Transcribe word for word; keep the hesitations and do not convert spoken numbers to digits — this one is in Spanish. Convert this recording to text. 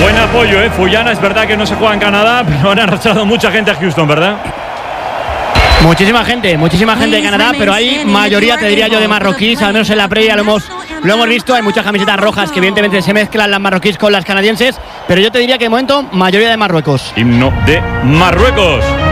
Buen apoyo, ¿eh? Fullana, es verdad que no se juega en Canadá, pero han arrastrado mucha gente a Houston, ¿verdad? Muchísima gente, muchísima gente de Canadá, pero hay mayoría, te diría yo, de marroquíes, al menos en la previa lo hemos, lo hemos visto. Hay muchas camisetas rojas que evidentemente se mezclan las marroquíes con las canadienses, pero yo te diría que de momento mayoría de Marruecos. Himno de Marruecos.